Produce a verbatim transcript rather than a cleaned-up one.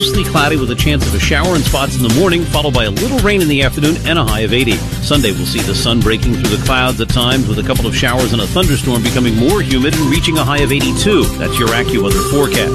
Mostly cloudy with a chance of a shower in spots in the morning, followed by a little rain in the afternoon and a high of eighty. Sunday will see the sun breaking through the clouds at times with a couple of showers and a thunderstorm becoming more humid and reaching a high of eighty-two. That's your AccuWeather forecast.